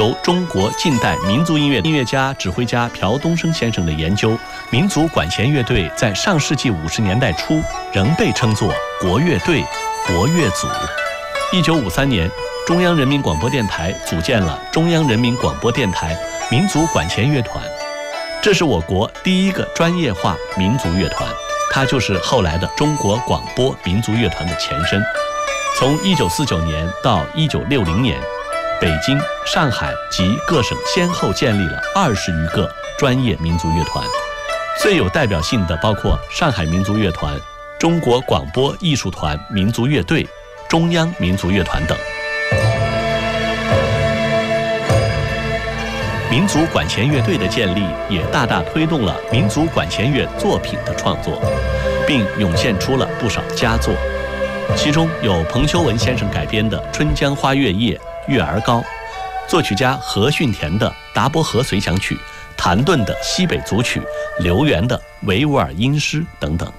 由中国近代民族音乐家、指挥家朴东升先生的研究，民族管弦乐队在上世纪50年代初仍被称作国乐队、国乐组。1953年，中央人民广播电台组建了中央人民广播电台民族管弦乐团，这是我国第一个专业化民族乐团，它就是后来的中国广播民族乐团的前身。从1949年到1960年，北京、上海及各省先后建立了20余个专业民族乐团，最有代表性的包括上海民族乐团、中国广播艺术团民族乐队、中央民族乐团等。民族管弦乐队的建立也大大推动了民族管弦乐作品的创作，并涌现出了不少佳作，其中有彭修文先生改编的《春江花月夜》《月儿高》，作曲家何训田的《达伯河随想曲》，谭盾的《西北组曲》，刘源的《维吾尔音诗》等等。